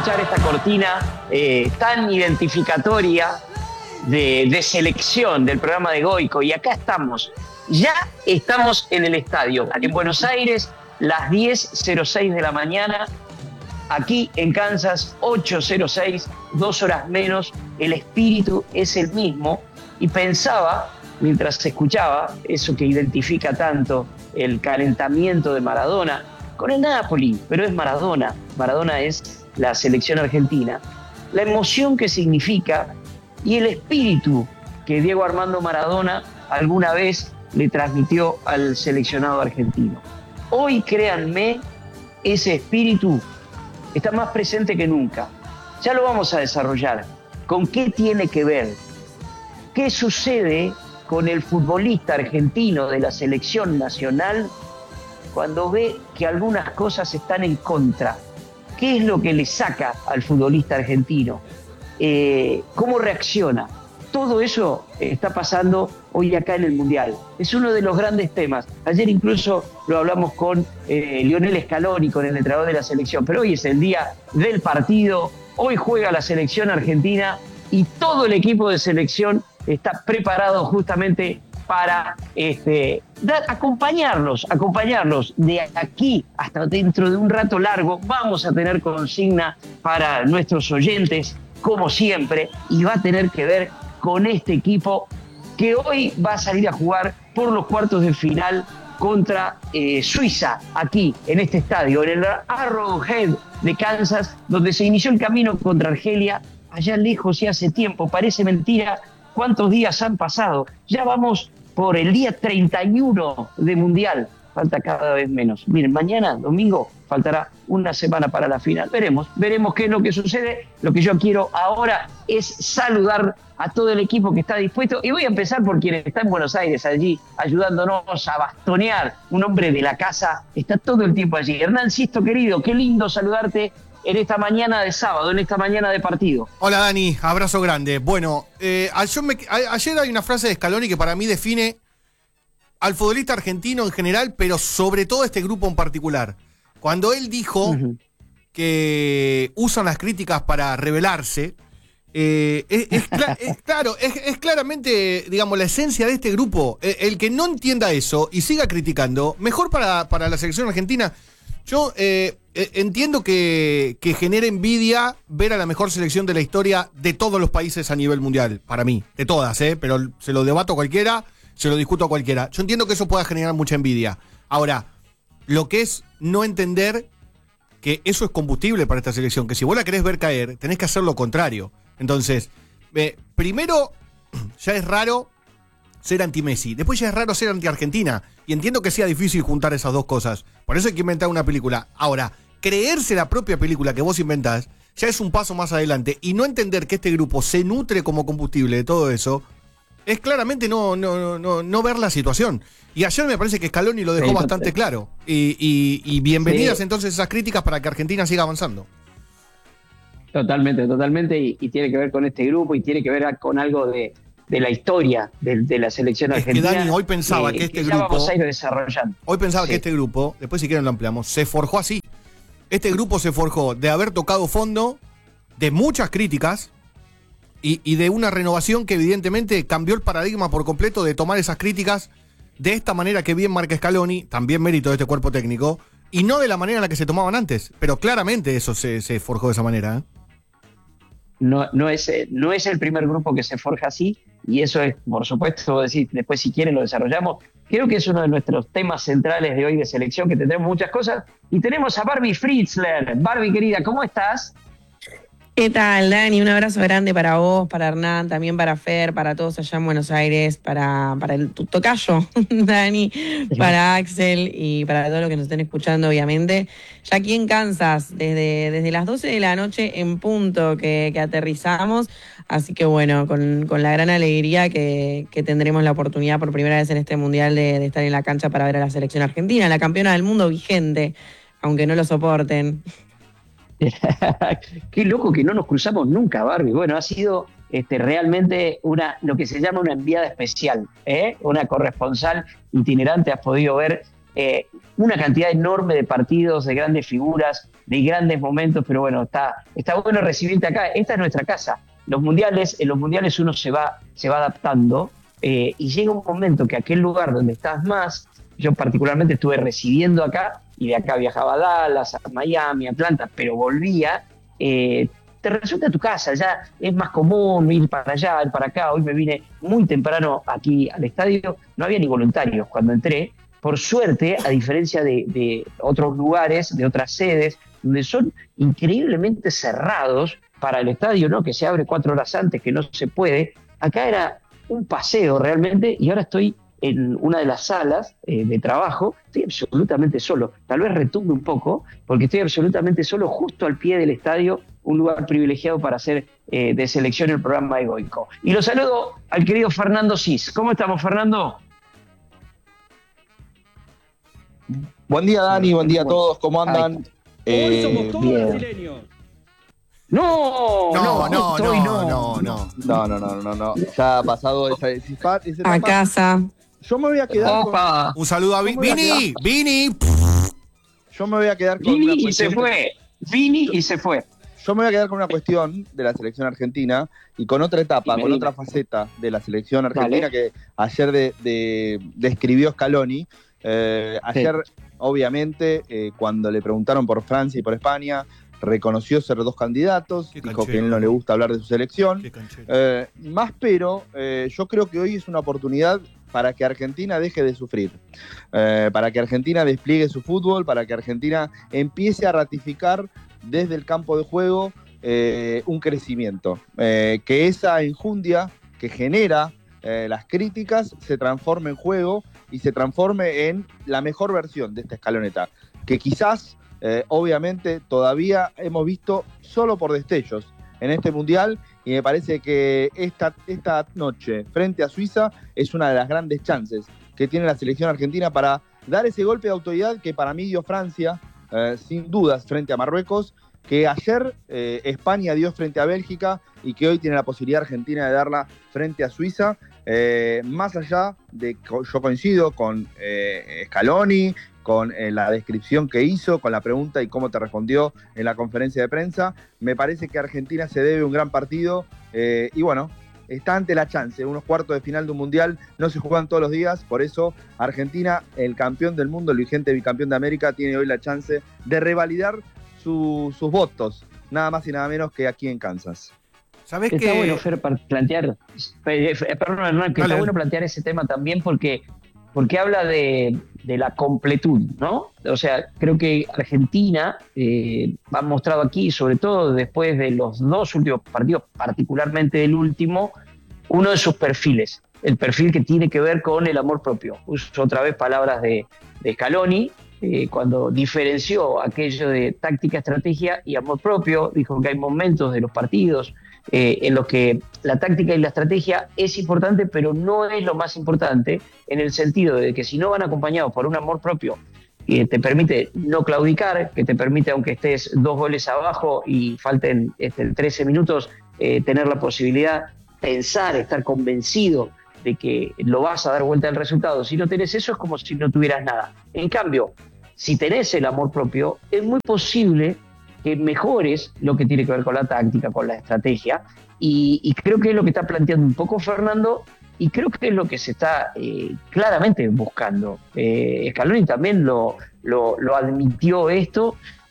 escuchar esta cortina tan identificatoria de selección del programa de Goico. Y acá estamos, ya estamos en el estadio, en Buenos Aires, las 10:06 de la mañana. Aquí en Kansas, 8:06, 2 horas menos. El espíritu es el mismo. Y pensaba, mientras escuchaba eso que identifica tanto el calentamiento de Maradona con el Napoli, pero es Maradona. Maradona es la selección argentina. La emoción que significa y el espíritu que Diego Armando Maradona alguna vez le transmitió al seleccionado argentino. Hoy, créanme, ese espíritu está más presente que nunca. Ya lo vamos a desarrollar. ¿Con qué tiene que ver? ¿Qué sucede con el futbolista argentino de la selección nacional cuando ve que algunas cosas están en contra? ¿Qué es lo que le saca al futbolista argentino? ¿Cómo reacciona? Todo eso está pasando hoy acá en el Mundial. Es uno de los grandes temas. Ayer incluso lo hablamos con Lionel Scaloni, con el entrenador de la selección, pero hoy es el día del partido. Hoy juega la selección argentina y todo el equipo de selección está preparado justamente para acompañarlos de aquí hasta dentro de un rato largo. Vamos a tener consigna para nuestros oyentes, como siempre, y va a tener que ver con este equipo que hoy va a salir a jugar por los cuartos de final contra Suiza, aquí en este estadio, en el Arrowhead de Kansas, donde se inició el camino contra Argelia, allá lejos y hace tiempo. Parece mentira cuántos días han pasado. Ya vamos por el día 31 de Mundial. Falta cada vez menos. Miren, mañana, domingo, faltará una semana para la final. Veremos qué es lo que sucede. Lo que yo quiero ahora es saludar a todo el equipo que está dispuesto. Y voy a empezar por quien está en Buenos Aires, allí, ayudándonos a bastonear. Un hombre de la casa está todo el tiempo allí. Hernán Sisto, querido, qué lindo saludarte en esta mañana de sábado, en esta mañana de partido. Hola, Dani, abrazo grande. Bueno, ayer hay una frase de Scaloni que para mí define al futbolista argentino en general, pero sobre todo este grupo en particular. Cuando él dijo que usan las críticas para rebelarse, es claramente, digamos, la esencia de este grupo. El que no entienda eso y siga criticando, mejor para la selección argentina. Yo entiendo que genera envidia ver a la mejor selección de la historia de todos los países a nivel mundial, para mí, de todas, pero se lo debato a cualquiera, se lo discuto a cualquiera. Yo entiendo que eso pueda generar mucha envidia. Ahora, lo que es no entender que eso es combustible para esta selección, que si vos la querés ver caer, tenés que hacer lo contrario. Entonces, primero, ya es raro ser anti-Messi, después ya es raro ser anti-Argentina, y entiendo que sea difícil juntar esas dos cosas. Por eso hay que inventar una película. Ahora, creerse la propia película que vos inventás ya es un paso más adelante, y no entender que este grupo se nutre como combustible de todo eso es claramente no ver la situación. Y ayer me parece que Scaloni lo dejó bastante claro. Y bienvenidas entonces esas críticas para que Argentina siga avanzando. Totalmente. Y tiene que ver con este grupo y tiene que ver con algo de la historia de la selección argentina. Es que Dani, hoy pensaba que este grupo... vamos a ir desarrollando. Hoy pensaba que este grupo, después si quieren lo ampliamos, se forjó así. Este grupo se forjó de haber tocado fondo, de muchas críticas, y de una renovación que evidentemente cambió el paradigma por completo de tomar esas críticas de esta manera que bien marca Scaloni, también mérito de este cuerpo técnico, y no de la manera en la que se tomaban antes. Pero claramente eso se forjó de esa manera. No es el primer grupo que se forja así, y eso es, por supuesto, decir, después si quieren lo desarrollamos. Creo que es uno de nuestros temas centrales de hoy de selección, que tendremos muchas cosas, y tenemos a Barbie Fritzler. Barbie, querida, ¿cómo estás? ¿Qué tal, Dani? Un abrazo grande para vos, para Hernán, también para Fer, para todos allá en Buenos Aires, para tu tocayo, Dani, para Axel y para todos los que nos estén escuchando, obviamente. Ya aquí en Kansas, desde las 12 de la noche en punto que aterrizamos, así que bueno, con la gran alegría que tendremos la oportunidad por primera vez en este Mundial de estar en la cancha para ver a la selección argentina, la campeona del mundo vigente, aunque no lo soporten. Qué loco que no nos cruzamos nunca, Barbie. Bueno, ha sido realmente lo que se llama una enviada especial, una corresponsal itinerante. Has podido ver una cantidad enorme de partidos, de grandes figuras, de grandes momentos, pero bueno, está bueno recibirte acá. Esta es nuestra casa. En los mundiales uno se va adaptando, y llega un momento que aquel lugar donde estás más, yo particularmente estuve residiendo acá, y de acá viajaba a Dallas, a Miami, a Atlanta, pero volvía, te resulta tu casa, ya es más común ir para allá, ir para acá. Hoy me vine muy temprano aquí al estadio, no había ni voluntarios cuando entré, por suerte, a diferencia de otros lugares, de otras sedes, donde son increíblemente cerrados para el estadio, ¿no? Que se abre 4 horas antes, que no se puede. Acá era un paseo realmente, y ahora estoy en una de las salas de trabajo, estoy absolutamente solo. Tal vez retumbe un poco, porque estoy absolutamente solo justo al pie del estadio, un lugar privilegiado para hacer de selección el programa de Goico. Y lo saludo al querido Fernando Cis. ¿Cómo estamos, Fernando? Buen día, Dani, buen día a todos, ¿cómo andan? Hoy somos todos bien. brasileños. No. No. Ya ha pasado esa etapa. A casa. Yo me voy a quedar Opa. Un saludo a Vini. Yo me voy a quedar con Vini una y cuestión. se fue. Vini y se fue. Yo me voy a quedar con una cuestión de la selección argentina y con otra etapa, Dime, con dime. otra faceta de la selección argentina. Dale. Que ayer describió Scaloni. Ayer, obviamente, cuando le preguntaron por Francia y por España, reconoció ser 2 candidatos, Qué dijo canchero. que él no le gusta hablar de su selección. Qué canchero. Pero yo creo que hoy es una oportunidad para que Argentina deje de sufrir, para que Argentina despliegue su fútbol, para que Argentina empiece a ratificar desde el campo de juego un crecimiento, que esa enjundia que genera las críticas se transforme en juego y se transforme en la mejor versión de esta escaloneta, que quizás, obviamente, todavía hemos visto solo por destellos en este Mundial, y me parece que esta noche frente a Suiza es una de las grandes chances que tiene la selección argentina para dar ese golpe de autoridad que para mí dio Francia, sin dudas, frente a Marruecos, que ayer España dio frente a Bélgica y que hoy tiene la posibilidad Argentina de darla frente a Suiza. Más allá de, yo coincido con Scaloni, con la descripción que hizo, con la pregunta y cómo te respondió en la conferencia de prensa, me parece que Argentina se debe un gran partido, y bueno, está ante la chance. Unos cuartos de final de un mundial no se juegan todos los días, por eso Argentina, el campeón del mundo, el vigente bicampeón de América, tiene hoy la chance de revalidar sus votos, nada más y nada menos que aquí en Kansas. ¿Sabés Está qué? bueno, Fer, para plantear, perdón, Hernán, que Dale. está bueno plantear ese tema también porque habla de la completud, ¿no? O sea, creo que Argentina ha mostrado aquí, sobre todo después de los 2 últimos partidos, particularmente del último, uno de sus perfiles, el perfil que tiene que ver con el amor propio. Uso otra vez palabras de Scaloni, cuando diferenció aquello de táctica, estrategia y amor propio, dijo que hay momentos de los partidos en los que la táctica y la estrategia es importante, pero no es lo más importante, en el sentido de que si no van acompañados por un amor propio que te permite no claudicar, que te permite, aunque estés 2 goles abajo y falten 13 minutos, tener la posibilidad, pensar, estar convencido de que lo vas a dar vuelta al resultado. Si no tenés eso, es como si no tuvieras nada. En cambio, si tenés el amor propio, es muy posible que mejores lo que tiene que ver con la táctica, con la estrategia, y creo que es lo que está planteando un poco Fernando, y creo que es lo que se está claramente buscando. Scaloni también lo admitió esto,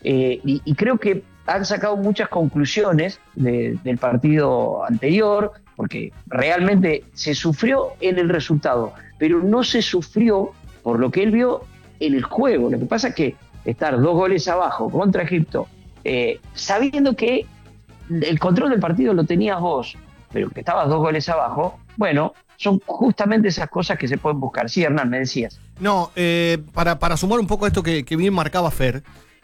y creo que han sacado muchas conclusiones del partido anterior, porque realmente se sufrió en el resultado, pero no se sufrió por lo que él vio en el juego. Lo que pasa es que estar 2 goles abajo contra Egipto, sabiendo que el control del partido lo tenías vos, pero que estabas 2 goles abajo, bueno, son justamente esas cosas que se pueden buscar. Sí, Hernán, me decías. No, para sumar un poco a esto que bien marcaba Fer,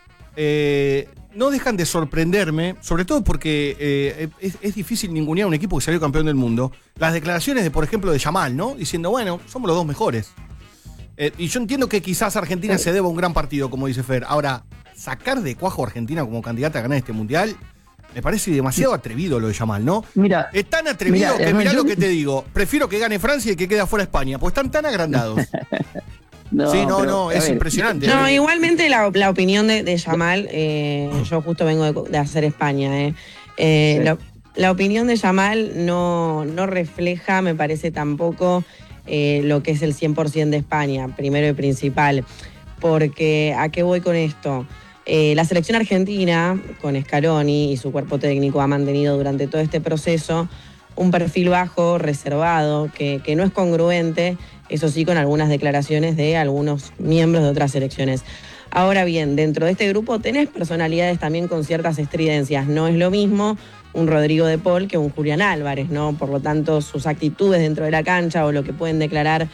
no dejan de sorprenderme, sobre todo porque es difícil ningunear a un equipo que salió campeón del mundo. Las declaraciones de, por ejemplo, de Yamal, ¿no? Diciendo, bueno, somos los 2 mejores. Y yo entiendo que quizás Argentina se deba un gran partido, como dice Fer. Ahora, sacar de cuajo a Argentina como candidata a ganar este mundial, me parece demasiado atrevido lo de Yamal, ¿no? Mira, es tan atrevido que Hernán, mirá lo que te digo. Prefiero que gane Francia y que quede afuera España, pues están tan agrandados. Sí, no, pero, es ver, impresionante. No, igualmente la opinión de Yamal, yo justo vengo de hacer España, Sí. la opinión de Yamal no refleja, me parece tampoco, lo que es el 100% de España, primero y principal. Porque, ¿a qué voy con esto? La selección argentina, con Scaloni y su cuerpo técnico, ha mantenido durante todo este proceso un perfil bajo, reservado, que no es congruente, eso sí, con algunas declaraciones de algunos miembros de otras selecciones. Ahora bien, dentro de este grupo tenés personalidades también con ciertas estridencias. No es lo mismo un Rodrigo de Paul que un Julián Álvarez, ¿no? Por lo tanto, sus actitudes dentro de la cancha o lo que pueden declarar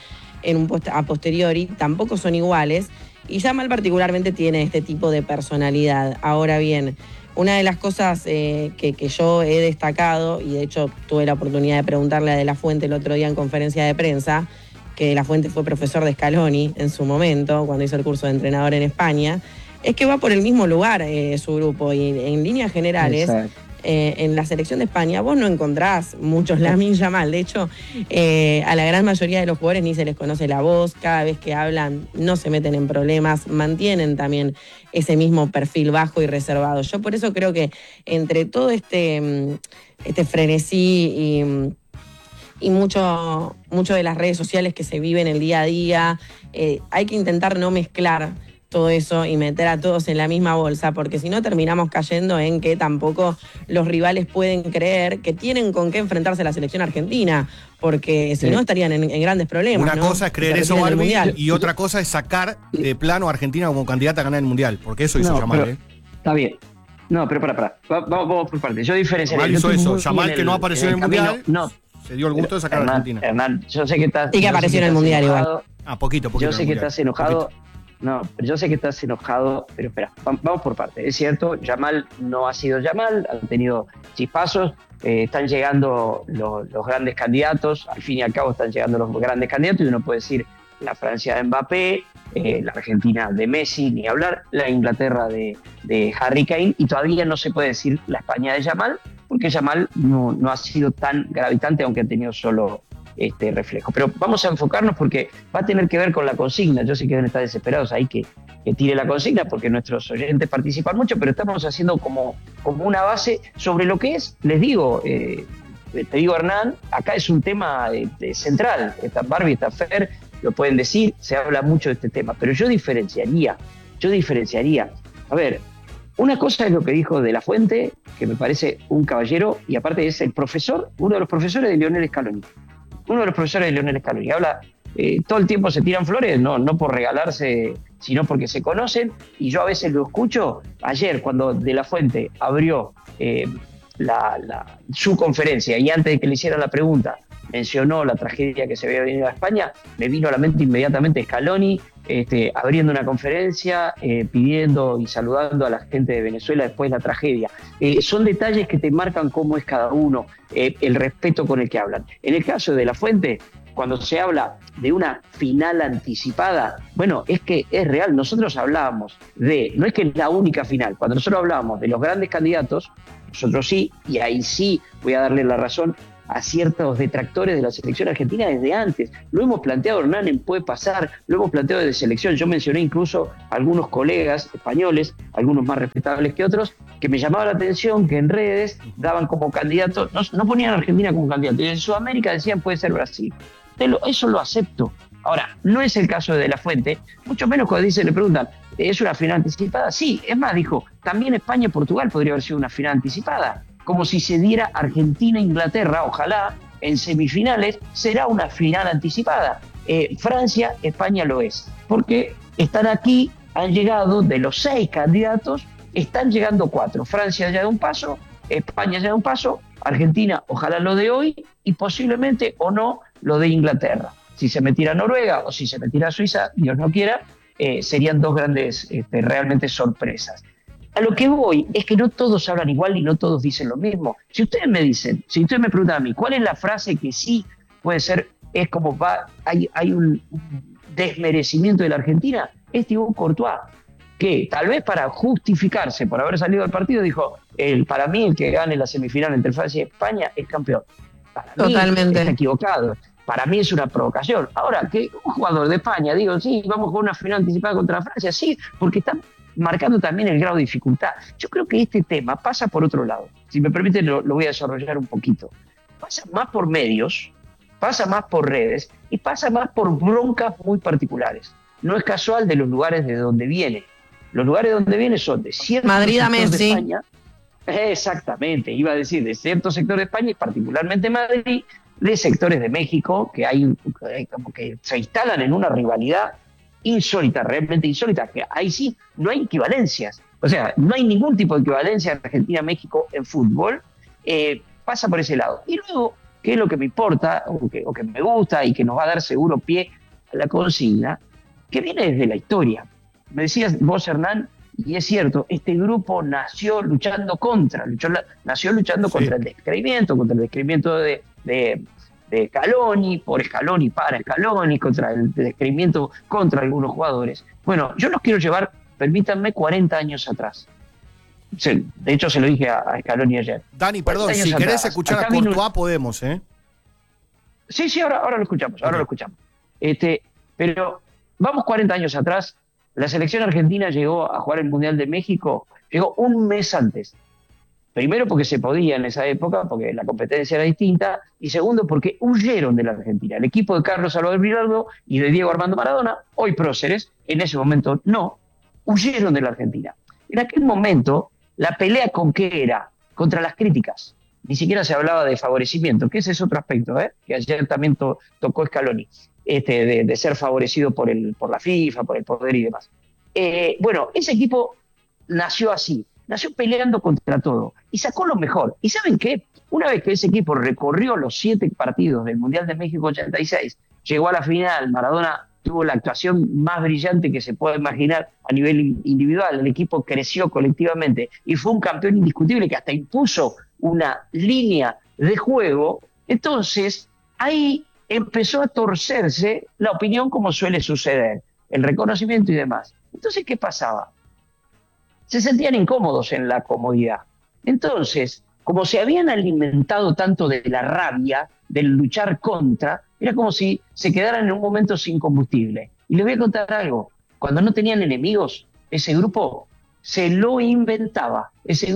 a posteriori tampoco son iguales. Y Yamal particularmente tiene este tipo de personalidad. Ahora bien, una de las cosas que yo he destacado, y de hecho tuve la oportunidad de preguntarle a De La Fuente el otro día en conferencia de prensa, que De La Fuente fue profesor de Scaloni en su momento, cuando hizo el curso de entrenador en España, es que va por el mismo lugar su grupo, y en líneas generales, en la selección de España vos no encontrás muchos Lamine Yamal. De hecho, a la gran mayoría de los jugadores ni se les conoce la voz, cada vez que hablan no se meten en problemas, mantienen también ese mismo perfil bajo y reservado. Yo por eso creo que entre todo este frenesí y mucho de las redes sociales que se viven el día a día, hay que intentar no mezclar todo eso y meter a todos en la misma bolsa, porque si no terminamos cayendo en que tampoco los rivales pueden creer que tienen con qué enfrentarse a la selección argentina, porque si no estarían en grandes problemas. Una cosa es creer eso, Barbie, y otra cosa es sacar de plano a Argentina como candidata a ganar el Mundial, porque eso hizo Yamal. Está bien. No, pero para. Vamos por partes. Yo diferenciaría. Yamal hizo eso. Yamal, que no apareció en el Mundial, se dio el gusto de sacar a Argentina. Hernán, yo sé que estás... Y que apareció en el Mundial igual. Poquito. Yo sé que estás enojado. No, pero yo sé que estás enojado, pero espera, vamos por partes. Es cierto, Yamal no ha sido Yamal, han tenido chispazos, están llegando los grandes candidatos, al fin y al cabo están llegando los grandes candidatos, y uno puede decir la Francia de Mbappé, la Argentina de Messi, ni hablar, la Inglaterra de Harry Kane, y todavía no se puede decir la España de Yamal, porque Yamal no ha sido tan gravitante, aunque ha tenido solo reflejo. Pero vamos a enfocarnos porque va a tener que ver con la consigna. Yo sé que deben estar desesperados ahí que tire la consigna, porque nuestros oyentes participan mucho, pero estamos haciendo como una base sobre lo que es, les digo, te digo, Hernán, acá es un tema central. Está Barbie, está Fer, lo pueden decir, se habla mucho de este tema, pero yo diferenciaría. A ver, una cosa es lo que dijo De La Fuente, que me parece un caballero, y aparte es el profesor, uno de los profesores de Lionel Scaloni. Habla, todo el tiempo se tiran flores, no por regalarse, sino porque se conocen, y yo a veces lo escucho. Ayer, cuando De La Fuente abrió su conferencia, y antes de que le hicieran la pregunta, mencionó la tragedia que se había venido a España, me vino a la mente inmediatamente Scaloni, abriendo una conferencia, pidiendo y saludando a la gente de Venezuela después de la tragedia. Son detalles que te marcan cómo es cada uno, el respeto con el que hablan. En el caso de La Fuente, cuando se habla de una final anticipada, bueno, es que es real. Nosotros hablábamos no es que es la única final, cuando nosotros hablábamos de los grandes candidatos, nosotros sí, y ahí sí voy a darle la razón a ciertos detractores de la selección argentina desde antes. Lo hemos planteado, Hernán, Puede Pasar, lo hemos planteado desde selección. Yo mencioné incluso a algunos colegas españoles, algunos más respetables que otros, que me llamaba la atención que en redes daban como candidato, no ponían a Argentina como candidato, y en Sudamérica decían puede ser Brasil. Eso lo acepto. Ahora, no es el caso de De La Fuente, mucho menos cuando le preguntan, ¿es una final anticipada? Sí, es más, dijo, también España y Portugal podría haber sido una final anticipada. Como si se diera Argentina-Inglaterra, ojalá, en semifinales, será una final anticipada. Francia, España lo es, porque están aquí, han llegado, de los 6 candidatos, están llegando 4. Francia ya da un paso, España ya da un paso, Argentina, ojalá lo de hoy, y posiblemente o no lo de Inglaterra. Si se metiera Noruega o si se metiera Suiza, Dios no quiera, serían 2 grandes realmente sorpresas. A lo que voy es que no todos hablan igual y no todos dicen lo mismo. Si ustedes me preguntan a mí, ¿cuál es la frase que sí puede ser, es como hay un desmerecimiento de la Argentina? Es Thibaut Courtois, que tal vez para justificarse por haber salido del partido dijo, para mí el que gane la semifinal entre Francia y España es campeón. Para mí totalmente está equivocado. para mí es una provocación. Ahora, que un jugador de España, digo, sí, vamos con una final anticipada contra Francia, sí, porque están marcando también el grado de dificultad. Yo creo que este tema pasa por otro lado. Si me permiten, lo voy a desarrollar un poquito. Pasa más por medios, pasa más por redes y pasa más por broncas muy particulares. No es casual de los lugares de donde viene. Los lugares de donde viene son de ciertos Madrid a sectores de Messi. España. Exactamente, iba a decir de ciertos sectores de España y particularmente Madrid, de sectores de México que hay como que se instalan en una rivalidad insólita, realmente insólita, que ahí sí no hay equivalencias. O sea, no hay ningún tipo de equivalencia en Argentina-México en fútbol. Pasa por ese lado. Y luego, ¿qué es lo que me importa o que me gusta y que nos va a dar seguro pie a la consigna? Que viene desde la historia. Me decías vos, Hernán, y es cierto, este grupo nació luchando contra el descreimiento, contra el descreimiento de Scaloni, por Scaloni, para Scaloni, contra el descreimiento contra algunos jugadores. Bueno, yo los quiero llevar, permítanme, 40 años atrás. De hecho, se lo dije a Scaloni ayer. Dani, perdón, si querés escuchar a Courtois, podemos, ¿eh? Sí, ahora lo escuchamos, ahora lo escuchamos. Pero vamos 40 años atrás. La selección argentina llegó a jugar el Mundial de México, llegó un mes antes. Primero porque se podía en esa época, porque la competencia era distinta, y segundo porque huyeron de la Argentina. El equipo de Carlos Alberto Rivaldo y de Diego Armando Maradona, hoy próceres, en ese momento no, huyeron de la Argentina. En aquel momento, la pelea ¿con qué era? Contra las críticas. Ni siquiera se hablaba de favorecimiento, que ese es otro aspecto, que ayer también tocó Scaloni. De ser favorecido por la FIFA, por el poder y demás. Bueno, ese equipo nació así, nació peleando contra todo y sacó lo mejor. ¿Y saben qué? Una vez que ese equipo recorrió los 7 partidos del Mundial de México 86, llegó a la final, Maradona tuvo la actuación más brillante que se puede imaginar a nivel individual, el equipo creció colectivamente y fue un campeón indiscutible que hasta impuso una línea de juego. Entonces, ahí empezó a torcerse la opinión como suele suceder, el reconocimiento y demás. Entonces, ¿qué pasaba? Se sentían incómodos en la comodidad. Entonces, como se habían alimentado tanto de la rabia, del luchar contra, era como si se quedaran en un momento sin combustible. Y les voy a contar algo. Cuando no tenían enemigos, ese grupo se lo inventaba.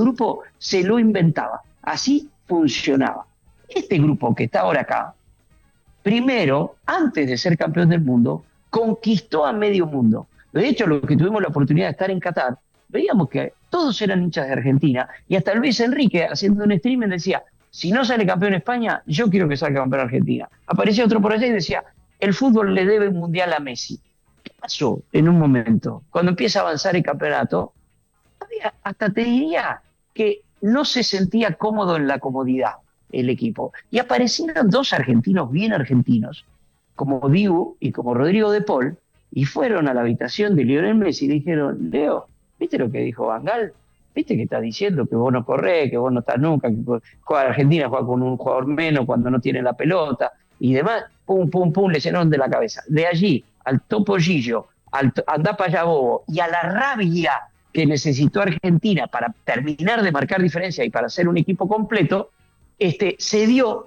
Así funcionaba. Este grupo que está ahora acá, primero, antes de ser campeón del mundo, conquistó a medio mundo. De hecho, los que tuvimos la oportunidad de estar en Qatar, veíamos que todos eran hinchas de Argentina, y hasta Luis Enrique, haciendo un streaming, decía, si no sale campeón España, yo quiero que salga campeón Argentina. Aparecía otro por allá y decía, el fútbol le debe un mundial a Messi. ¿Qué pasó en un momento? Cuando empieza a avanzar el campeonato, hasta te diría que no se sentía cómodo en la comodidad el equipo. Y aparecieron 2 argentinos bien argentinos, como Dibu y como Rodrigo de Paul, y fueron a la habitación de Lionel Messi y le dijeron, Leo, ¿viste lo que dijo Van Gaal? ¿Viste que está diciendo que vos no corrés, que vos no estás nunca, que juega Argentina, juega con un jugador menos cuando no tiene la pelota y demás? Pum, pum, pum, le llenaron de la cabeza. De allí al topollillo, al andá para allá bobo y a la rabia que necesitó Argentina para terminar de marcar diferencia y para ser un equipo completo, se dio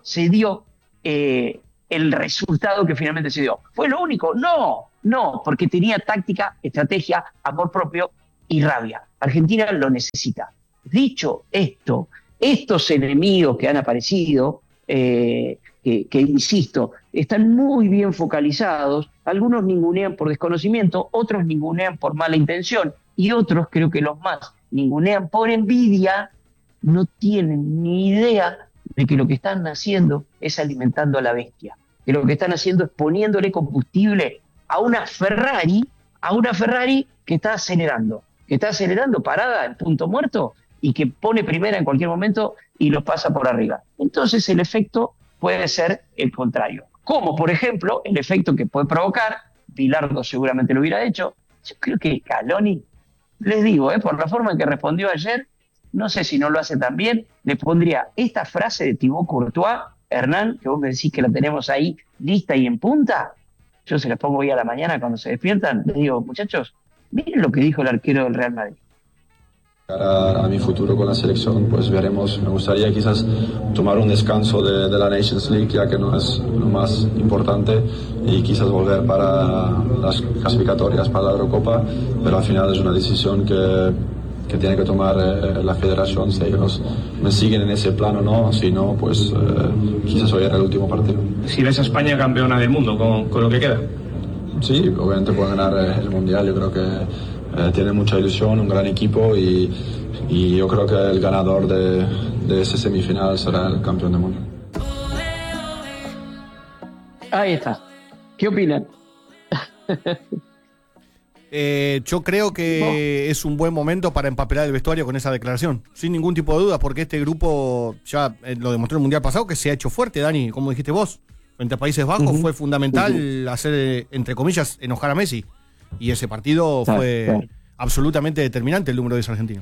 el resultado que finalmente se dio. ¿Fue lo único? No, porque tenía táctica, estrategia, amor propio y rabia. Argentina lo necesita. Dicho esto, estos enemigos que han aparecido, que insisto, están muy bien focalizados, algunos ningunean por desconocimiento, otros ningunean por mala intención, y otros, creo que los más, ningunean por envidia, no tienen ni idea de que lo que están haciendo es alimentando a la bestia, que lo que están haciendo es poniéndole combustible a una Ferrari que está acelerando parada en punto muerto y que pone primera en cualquier momento y los pasa por arriba. Entonces el efecto puede ser el contrario. Como por ejemplo el efecto que puede provocar, Bilardo seguramente lo hubiera hecho, yo creo que Scaloni, les digo, por la forma en que respondió ayer, no sé si no lo hace tan bien, le pondría esta frase de Thibaut Courtois, Hernán, que vos me decís que la tenemos ahí lista y en punta, yo se las pongo hoy a la mañana cuando se despiertan, les digo, muchachos, miren lo que dijo el arquero del Real Madrid. A mi futuro con la selección, pues veremos. Me gustaría quizás tomar un descanso de la Nations League, ya que no es lo más importante, y quizás volver para las clasificatorias para la Eurocopa, pero al final es una decisión que tiene que tomar la federación, si ellos me siguen en ese plano o no. Si no, pues quizás hoy era el último partido. Si ves a España campeona del mundo con lo que queda. Sí, obviamente pueden ganar el Mundial. Yo creo que tiene mucha ilusión, un gran equipo, y yo creo que el ganador de ese semifinal será el campeón del mundo. Ahí está. ¿Qué opinan? Yo creo que es un buen momento para empapelar el vestuario con esa declaración, sin ningún tipo de duda, porque este grupo ya lo demostró en el Mundial pasado, que se ha hecho fuerte, Dani, como dijiste vos, frente a Países Bajos. Fue fundamental hacer, entre comillas, enojar a Messi, y ese partido fue absolutamente determinante, el número 10 argentino.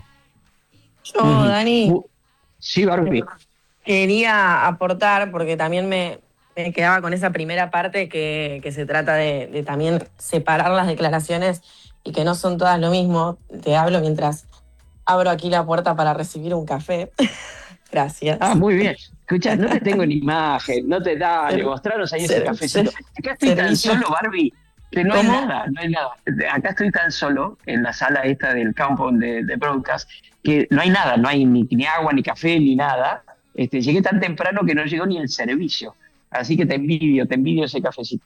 Yo, Dani, Sí, Barbie. quería aportar, porque también me quedaba con esa primera parte que se trata de también separar las declaraciones y que no son todas lo mismo. Te hablo mientras abro aquí la puerta para recibir un café. Gracias. Ah, muy bien. Escucha, no te tengo ni imagen, no te da, mostraros ahí ese cafecito. Acá estoy tan solo, Barbie, que no hay nada, no hay nada. Acá estoy tan solo en la sala esta del campo de broadcast, que no hay nada, no hay ni agua, ni café, ni nada. Llegué tan temprano que no llegó ni el servicio. Así que te envidio ese cafecito.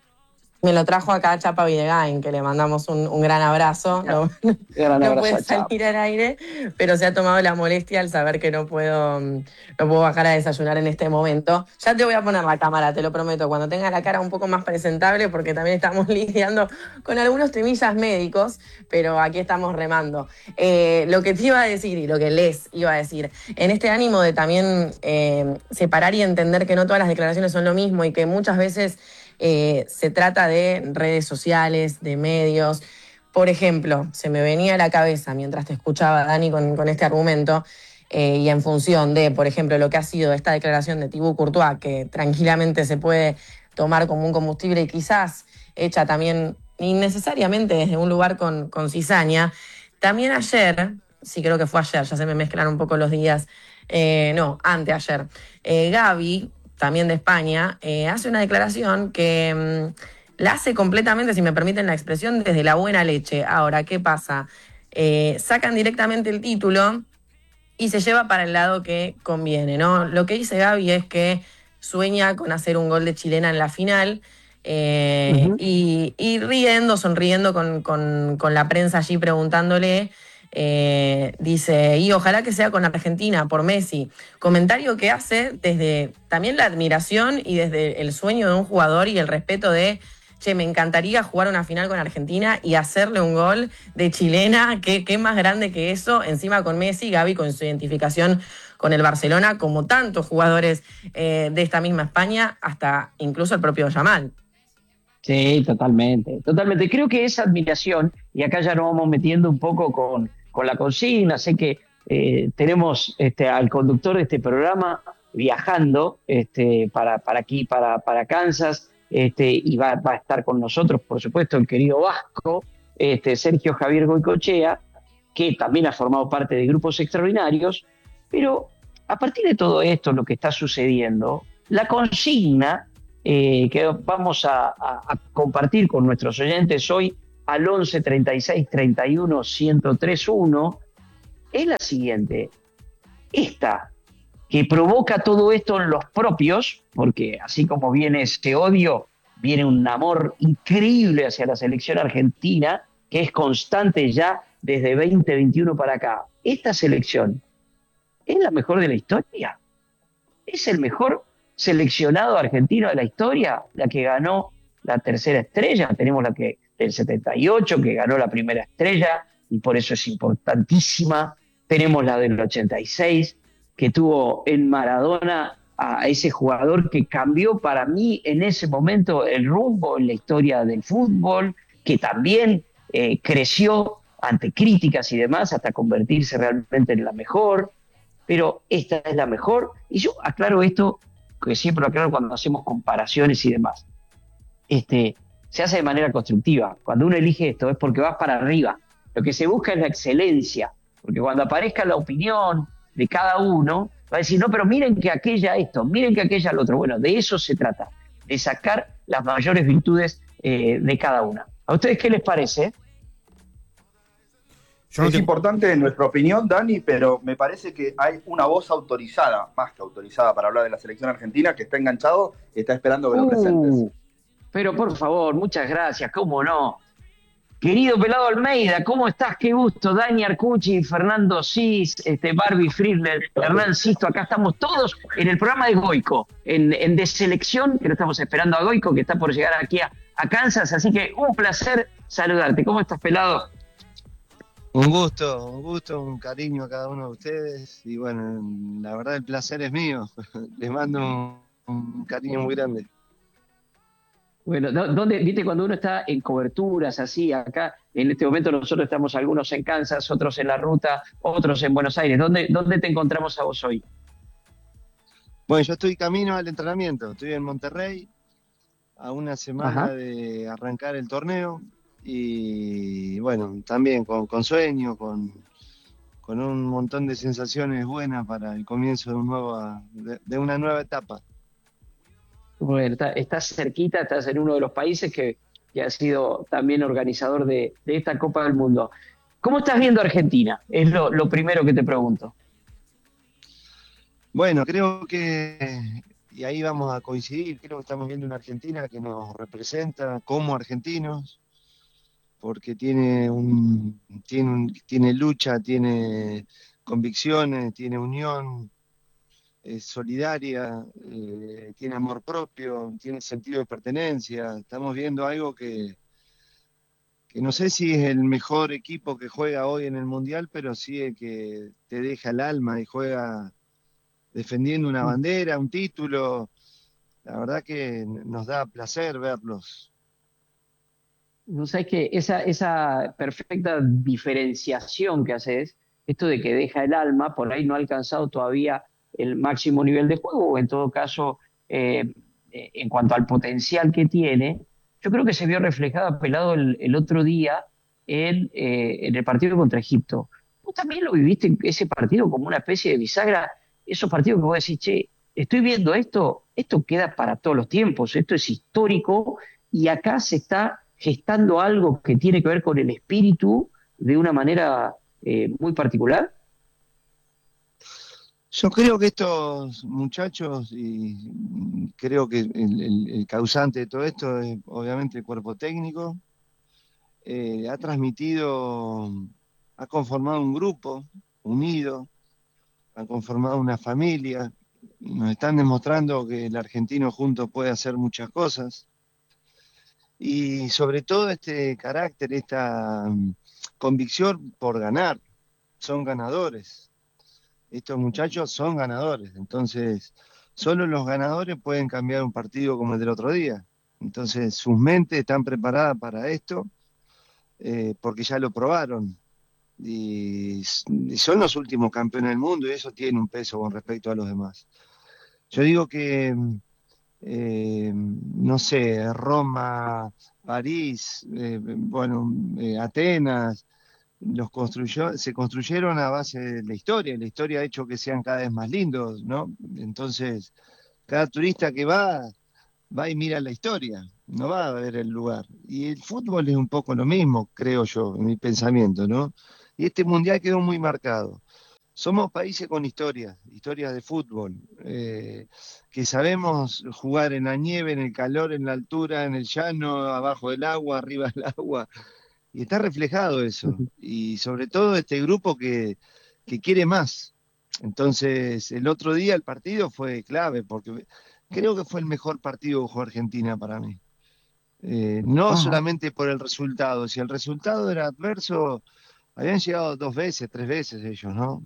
Me lo trajo acá Chapa Videgain, que le mandamos un gran abrazo. No puede salir al aire, pero se ha tomado la molestia al saber que no puedo bajar a desayunar en este momento. Ya te voy a poner la cámara, te lo prometo, cuando tenga la cara un poco más presentable, porque también estamos lidiando con algunos temillas médicos, pero aquí estamos remando. Lo que te iba a decir y lo que les iba a decir, en este ánimo de también separar y entender que no todas las declaraciones son lo mismo y que muchas veces se trata de redes sociales, de medios. Por ejemplo, se me venía a la cabeza mientras te escuchaba, Dani, con este argumento, y en función de, por ejemplo, lo que ha sido esta declaración de Thibaut Courtois, que tranquilamente se puede tomar como un combustible y quizás hecha también innecesariamente desde un lugar con cizaña. También ayer, sí creo que fue ayer, ya se me mezclan un poco los días, anteayer, Gaby, también de España, hace una declaración que la hace completamente, si me permiten la expresión, desde la buena leche. Ahora, ¿qué pasa? Sacan directamente el título y se lleva para el lado que conviene, ¿no? Lo que dice Gaby es que sueña con hacer un gol de chilena en la final, y sonriendo con la prensa allí preguntándole. Dice, y ojalá que sea con Argentina, por Messi. Comentario que hace desde también la admiración y desde el sueño de un jugador y el respeto de, che, me encantaría jugar una final con Argentina y hacerle un gol de chilena. ¿Qué más grande que eso? Encima con Messi, Gaby con su identificación con el Barcelona, como tantos jugadores de esta misma España, hasta incluso el propio Yamal. Sí, totalmente. Creo que esa admiración, y acá ya nos vamos metiendo un poco con la consigna. Sé que tenemos al conductor de este programa viajando para aquí, para Kansas, y va a estar con nosotros, por supuesto, el querido vasco, Sergio Javier Goicoechea, que también ha formado parte de Grupos Extraordinarios. Pero a partir de todo esto, lo que está sucediendo, la consigna que vamos a compartir con nuestros oyentes hoy al 11 36 31 1031 es la siguiente. Esta que provoca todo esto en los propios, porque así como viene ese odio, viene un amor increíble hacia la selección argentina, que es constante ya desde 2021 para acá. Esta selección es la mejor de la historia. Es el mejor seleccionado argentino de la historia, la que ganó la tercera estrella. Tenemos la que del 78, que ganó la primera estrella, y por eso es importantísima. Tenemos la del 86, que tuvo en Maradona a ese jugador que cambió para mí en ese momento el rumbo en la historia del fútbol, que también creció ante críticas y demás hasta convertirse realmente en la mejor. Pero esta es la mejor, y yo aclaro esto, que siempre lo aclaro cuando hacemos comparaciones y demás. Se hace de manera constructiva. Cuando uno elige esto es porque vas para arriba. Lo que se busca es la excelencia. Porque cuando aparezca la opinión de cada uno, va a decir, no, pero miren que aquella esto, miren que aquella lo otro. Bueno, de eso se trata, de sacar las mayores virtudes de cada una. ¿A ustedes qué les parece? Es importante en nuestra opinión, Dani, pero me parece que hay una voz autorizada, más que autorizada, para hablar de la selección argentina, que está enganchado y está esperando que lo presentes. Pero por favor, muchas gracias, cómo no. Querido Pelado Almeida, ¿cómo estás? Qué gusto. Dani Arcucci, Fernando Cis, Barbie Friedler, Hernán Sisto, acá estamos todos en el programa de Goico, en De Selección, que lo estamos esperando a Goico, que está por llegar aquí a Kansas, así que un placer saludarte. ¿Cómo estás, Pelado? Un gusto, un cariño a cada uno de ustedes y bueno, la verdad el placer es mío. Les mando un cariño muy grande. Bueno, ¿dónde, viste, cuando uno está en coberturas así, acá, en este momento nosotros estamos algunos en Kansas, otros en la ruta, otros en Buenos Aires, ¿dónde te encontramos a vos hoy? Bueno, yo estoy camino al entrenamiento, estoy en Monterrey, a una semana Ajá. de arrancar el torneo y bueno, también con sueño, con un montón de sensaciones buenas para el comienzo de una nueva etapa. Bueno, estás cerquita, estás en uno de los países que ha sido también organizador de esta Copa del Mundo. ¿Cómo estás viendo Argentina? Es lo primero que te pregunto. Bueno, creo que, y ahí vamos a coincidir, creo que estamos viendo una Argentina que nos representa como argentinos, porque tiene lucha, tiene convicciones, tiene unión, es solidaria, tiene amor propio, tiene sentido de pertenencia. Estamos viendo algo que no sé si es el mejor equipo que juega hoy en el Mundial, pero sí el que te deja el alma y juega defendiendo una bandera, un título. La verdad que nos da placer verlos. No sabes que esa perfecta diferenciación que haces, esto de que deja el alma, por ahí no ha alcanzado todavía el máximo nivel de juego, o en todo caso, en cuanto al potencial que tiene, yo creo que se vio reflejado, Pelado, el otro día en el partido contra Egipto. Vos también lo viviste ese partido como una especie de bisagra, esos partidos que vos decís, che, estoy viendo esto queda para todos los tiempos, esto es histórico, y acá se está gestando algo que tiene que ver con el espíritu de una manera muy particular. Yo creo que estos muchachos, y creo que el causante de todo esto es obviamente el cuerpo técnico, ha transmitido, ha conformado un grupo unido, han conformado una familia, nos están demostrando que el argentino junto puede hacer muchas cosas. Y sobre todo este carácter, esta convicción por ganar, son ganadores. Estos muchachos son ganadores, entonces solo los ganadores pueden cambiar un partido como el del otro día. Entonces sus mentes están preparadas para esto porque ya lo probaron y son los últimos campeones del mundo y eso tiene un peso con respecto a los demás. Yo digo que no sé, Roma, París, Atenas, se construyeron a base de la historia ha hecho que sean cada vez más lindos, ¿no? Entonces, cada turista que va y mira la historia, no va a ver el lugar. Y el fútbol es un poco lo mismo, creo yo, en mi pensamiento, ¿no? Y este mundial quedó muy marcado. Somos países con historias de fútbol, que sabemos jugar en la nieve, en el calor, en la altura, en el llano, abajo del agua, arriba del agua, y está reflejado eso. Y sobre todo este grupo que quiere más. Entonces, el otro día el partido fue clave, porque creo que fue el mejor partido que jugó Argentina para mí. No Ajá. solamente por el resultado, si el resultado era adverso, habían llegado 2 veces, 3 veces ellos, ¿no?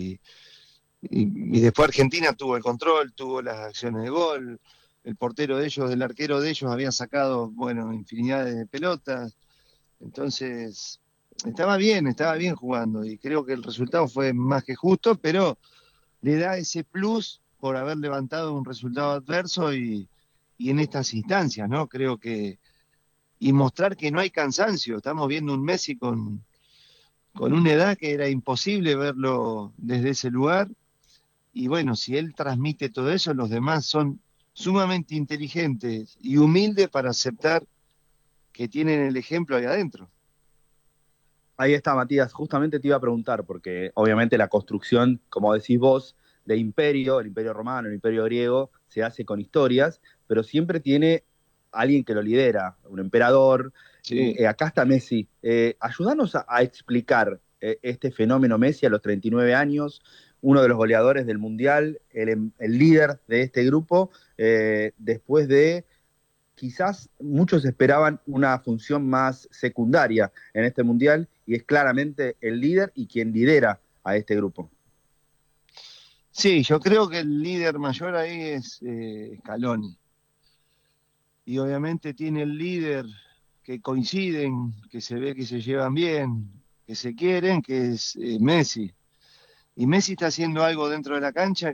Y después Argentina tuvo el control, tuvo las acciones de gol, el portero de ellos, el arquero de ellos había sacado, bueno, infinidad de pelotas, entonces estaba bien jugando y creo que el resultado fue más que justo, pero le da ese plus por haber levantado un resultado adverso y en estas instancias, ¿no? Creo que, y mostrar que no hay cansancio, estamos viendo un Messi con una edad que era imposible verlo desde ese lugar. Y bueno, si él transmite todo eso, los demás son sumamente inteligentes y humildes para aceptar que tienen el ejemplo ahí adentro. Ahí está, Matías. Justamente te iba a preguntar, porque obviamente la construcción, como decís vos, de imperio, el imperio romano, el imperio griego, se hace con historias, pero siempre tiene alguien que lo lidera, un emperador. Sí. Acá está Messi. Ayúdanos a explicar este fenómeno Messi a los 39 años, uno de los goleadores del Mundial, el líder de este grupo, después de quizás muchos esperaban una función más secundaria en este mundial y es claramente el líder y quien lidera a este grupo. Sí, yo creo que el líder mayor ahí es Scaloni. Y obviamente tiene el líder que coinciden, que se ve que se llevan bien, que se quieren, que es Messi. Y Messi está haciendo algo dentro de la cancha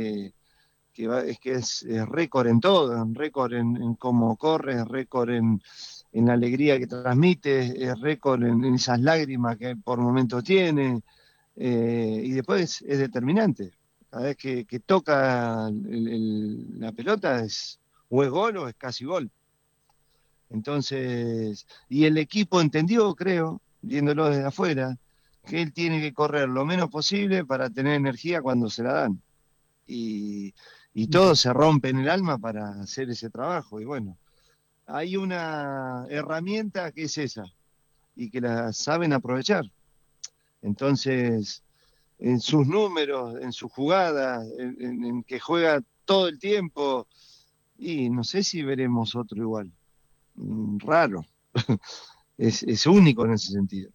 es récord en todo, récord en cómo corre, es récord en la alegría que transmite, es récord en esas lágrimas que por momento tiene, y después es determinante. Cada vez que toca la pelota o es gol o es casi gol. Entonces, y el equipo entendió, creo, viéndolo desde afuera, que él tiene que correr lo menos posible para tener energía cuando se la dan. Y todos se rompen el alma para hacer ese trabajo. Y bueno, hay una herramienta que es esa, y que la saben aprovechar. Entonces, en sus números, en sus jugadas, en que juega todo el tiempo, y no sé si veremos otro igual. Raro. Es único en ese sentido.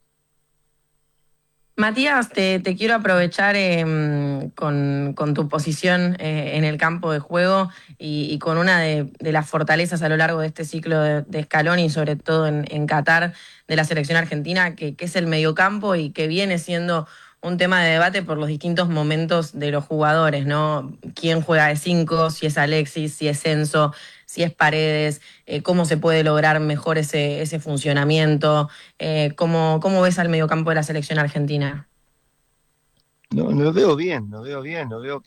Matías, te quiero aprovechar con tu posición en el campo de juego y con una de las fortalezas a lo largo de este ciclo de Scaloni y sobre todo en Qatar de la selección argentina, que es el mediocampo y que viene siendo un tema de debate por los distintos momentos de los jugadores, ¿no? ¿Quién juega de 5? Si es Alexis, si es Enzo, si es Paredes, cómo se puede lograr mejor ese funcionamiento. ¿Cómo ves al mediocampo de la selección argentina? No, lo veo bien, lo veo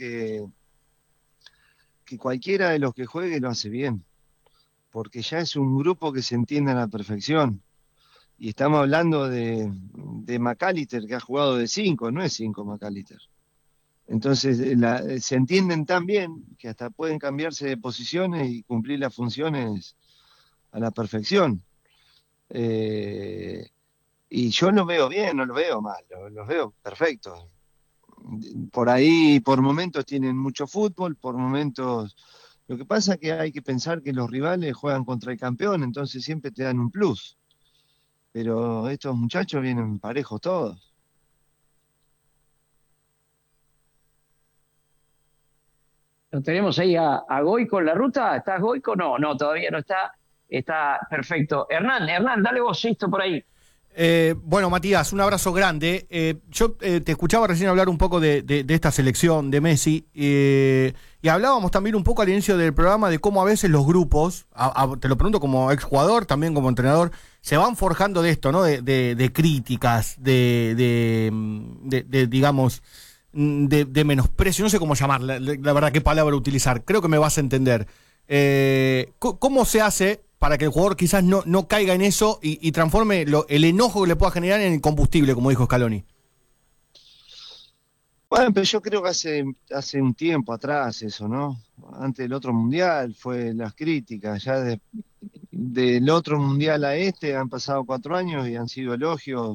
que cualquiera de los que juegue lo hace bien, porque ya es un grupo que se entiende a la perfección. Y estamos hablando de McAllister, que ha jugado de 5, no es 5 McAllister. Entonces se entienden tan bien que hasta pueden cambiarse de posiciones y cumplir las funciones a la perfección. Y yo lo veo bien, no lo veo mal, los veo perfectos. Por ahí, por momentos tienen mucho fútbol, por momentos... Lo que pasa es que hay que pensar que los rivales juegan contra el campeón, entonces siempre te dan un plus. Pero estos muchachos vienen parejos todos. Lo tenemos ahí a Goico en la ruta. ¿Estás Goico? No, no, todavía no está. Está perfecto. Hernán, dale vos esto por ahí. Bueno, Matías, un abrazo grande. Yo te escuchaba recién hablar un poco de esta selección de Messi y hablábamos también un poco al inicio del programa de cómo a veces los grupos, te lo pregunto como exjugador, también como entrenador, se van forjando de esto, ¿no? De críticas, digamos, de menosprecio, no sé cómo llamarla, la verdad, qué palabra utilizar, creo que me vas a entender. ¿Cómo se hace para que el jugador quizás no caiga en eso y transforme el enojo que le pueda generar en el combustible, como dijo Scaloni? Bueno, pero yo creo que hace un tiempo atrás eso, ¿no? Antes del otro mundial fue las críticas, ya del otro mundial a este han pasado 4 años y han sido elogios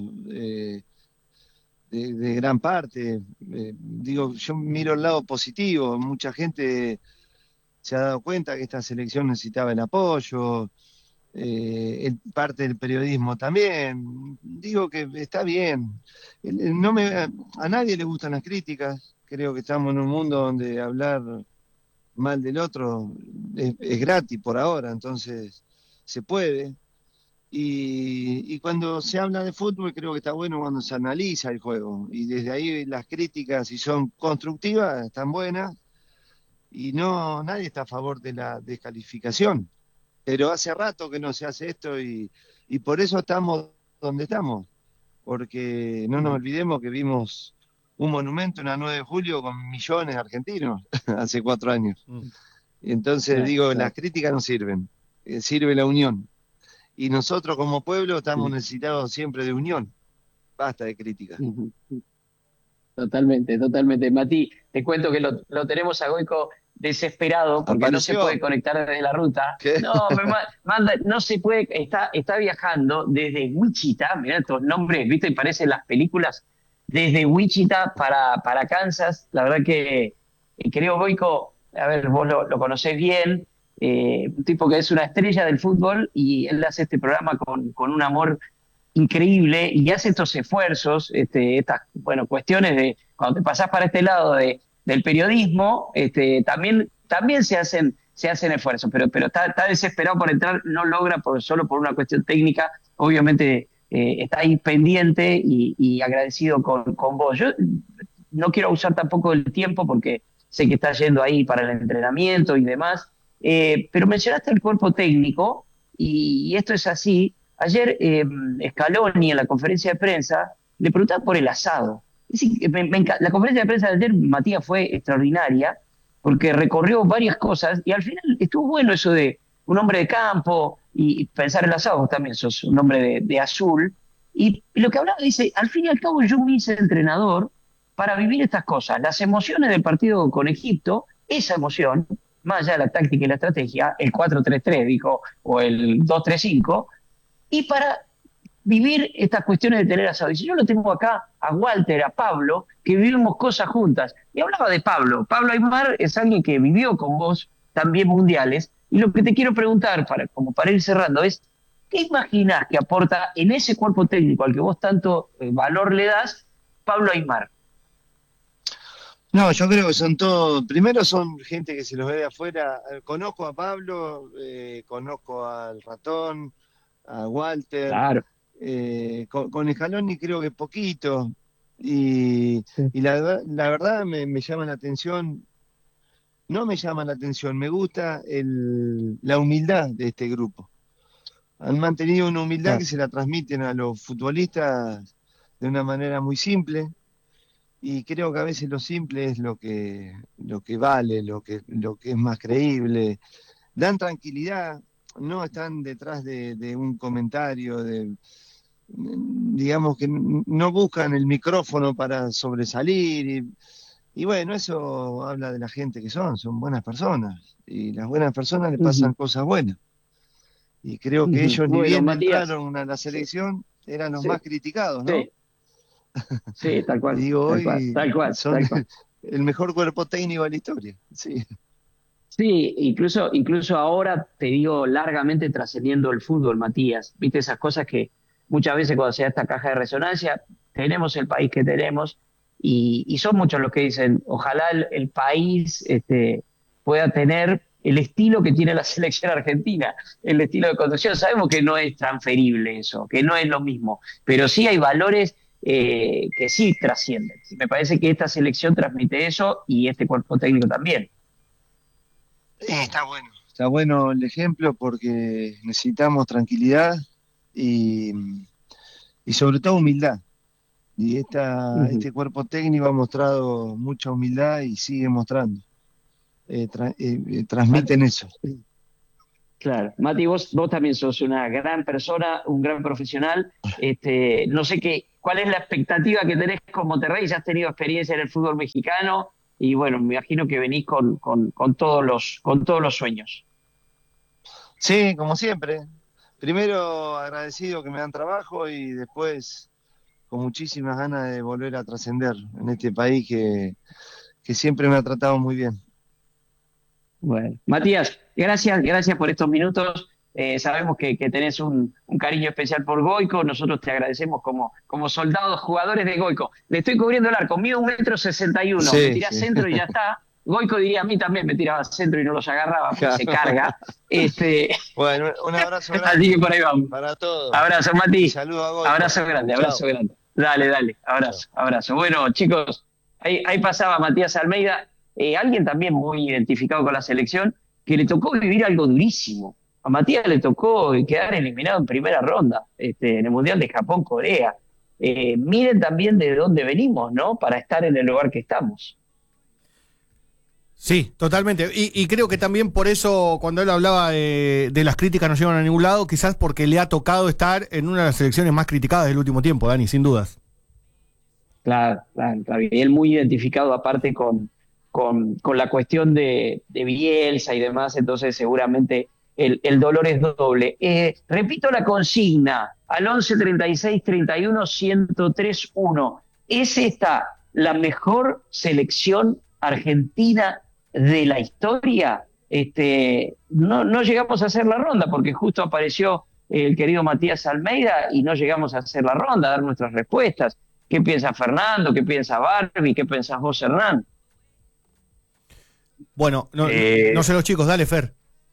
de gran parte. Digo, yo miro el lado positivo, mucha gente se ha dado cuenta que esta selección necesitaba el apoyo, parte del periodismo también. Digo que está bien. A nadie le gustan las críticas. Creo que estamos en un mundo donde hablar mal del otro es gratis por ahora, entonces se puede. Y cuando se habla de fútbol, creo que está bueno cuando se analiza el juego. Y desde ahí las críticas, si son constructivas, están buenas. Y no, nadie está a favor de la descalificación. Pero hace rato que no se hace esto y por eso estamos donde estamos. porque no nos olvidemos que vimos un monumento en la 9 de julio con millones de argentinos hace 4 años. Entonces Claro, digo, claro. las críticas no sirven, sirve la unión. Y nosotros como pueblo estamos necesitados siempre de unión, basta de críticas. Ujú. Totalmente, totalmente. Mati, te cuento que lo tenemos a Goico desesperado porque no se puede ¿Apareció? conectar desde la ruta. ¿Qué? No, manda, no se puede, está viajando desde Wichita, mirá estos nombres, viste, parecen las películas, desde Wichita para Kansas. La verdad que creo, Goico, a ver, vos lo conocés bien, un tipo que es una estrella del fútbol y él hace este programa con un amor increíble y hace estos esfuerzos, estas bueno, cuestiones de cuando te pasás para este lado del periodismo, también se hacen esfuerzos, pero está desesperado por entrar, no logra solo por una cuestión técnica, obviamente está ahí pendiente y agradecido con vos. Yo no quiero usar tampoco el tiempo porque sé que está yendo ahí para el entrenamiento y demás, pero mencionaste el cuerpo técnico y esto es así. Ayer Scaloni en la conferencia de prensa le preguntaba por el asado. Es decir, la conferencia de prensa de ayer, Matías, fue extraordinaria porque recorrió varias cosas y al final estuvo bueno eso de un hombre de campo y pensar el asado. Vos también sos un hombre de azul. Y lo que hablaba dice, al fin y al cabo yo me hice entrenador para vivir estas cosas, las emociones del partido con Egipto, esa emoción, más allá de la táctica y la estrategia, el 4-3-3 dijo, o el 2-3-5, y para vivir estas cuestiones de tener asado. Y si yo lo tengo acá a Walter, a Pablo, que vivimos cosas juntas. Y hablaba de Pablo. Pablo Aymar es alguien que vivió con vos también mundiales. Y lo que te quiero preguntar, como para ir cerrando, es, ¿qué imaginás que aporta en ese cuerpo técnico al que vos tanto valor le das, Pablo Aymar? No, yo creo que son todos, primero son gente que se los ve de afuera. Conozco a Pablo, conozco al Ratón, a Walter, Claro. con Scaloni creo que poquito. Y la verdad me llama la atención, no me llama la atención, me gusta la humildad de este grupo. Han mantenido una humildad Claro. que se la transmiten a los futbolistas de una manera muy simple. Y creo que a veces lo simple es lo que vale, lo que es más creíble. Dan tranquilidad, no están detrás de un comentario, digamos que no buscan el micrófono para sobresalir. Y bueno, eso habla de la gente que son buenas personas. Y las buenas personas les pasan Ujú, cosas buenas. Y creo que ujú. ellos ni Bueno, bien Matías, entraron a la sí, selección, eran los más sí, criticados, ¿no? sí, sí, Y digo, tal cual, hoy tal cual, son tal cual. el mejor cuerpo técnico de la historia. Sí. Sí, incluso ahora te digo largamente trascendiendo el fútbol, Matías. Viste esas cosas que muchas veces cuando se da esta caja de resonancia, tenemos el país que tenemos y son muchos los que dicen, ojalá el país pueda tener el estilo que tiene la selección argentina, el estilo de conducción. Sabemos que no es transferible eso, que no es lo mismo, pero sí hay valores que sí trascienden. Me parece que esta selección transmite eso y este cuerpo técnico también. Está bueno. Está bueno el ejemplo porque necesitamos tranquilidad y, y sobre todo humildad. Y Ujú. este cuerpo técnico ha mostrado mucha humildad y sigue mostrando. Transmiten eso. Claro, Mati, vos también sos una gran persona, un gran profesional. No sé cuál es la expectativa que tenés con Monterrey. Ya has tenido experiencia en el fútbol mexicano y bueno, me imagino que venís con todos los sueños. Sí, como siempre. Primero agradecido que me dan trabajo y después con muchísimas ganas de volver a trascender en este país que siempre me ha tratado muy bien. Bueno, Matías, gracias por estos minutos. Sabemos que tenés un cariño especial por Goico. Nosotros te agradecemos como soldados, jugadores de Goico. Le estoy cubriendo el arco, mido 1,61 m. Me Sí, tirás sí. centro y ya está. Goico diría a mí también me tiraba centro y no los agarraba porque se Claro. carga. Este, Bueno, un abrazo así que grande por ahí vamos. para todos. Abrazo, Y Mati. saludo a Goico. Abrazo grande, Chao. abrazo grande. Dale, dale, Chao. abrazo, abrazo. Bueno, chicos, ahí pasaba Matías Almeida, alguien también muy identificado con la selección, que le tocó vivir algo durísimo. A Matías le tocó quedar eliminado en primera ronda, en el Mundial de Japón-Corea. miren también de dónde venimos, ¿no? Para estar en el lugar que estamos. Sí, totalmente. Y creo que también por eso, cuando él hablaba de las críticas no llevan a ningún lado, quizás porque le ha tocado estar en una de las selecciones más criticadas del último tiempo, Dani, sin dudas. Claro, claro, claro. Y él muy identificado aparte con la cuestión de Bielsa y demás, entonces seguramente el dolor es doble. Repito la consigna, al 11 36 31 1031. ¿Es esta la mejor selección argentina de la historia? No llegamos a hacer la ronda porque justo apareció el querido Matías Almeida y no llegamos a hacer la ronda, a dar nuestras respuestas. ¿Qué piensa Fernando? ¿Qué piensa Barbie? ¿Qué pensás vos, Hernán? Bueno, no sé los chicos, dale, Fer.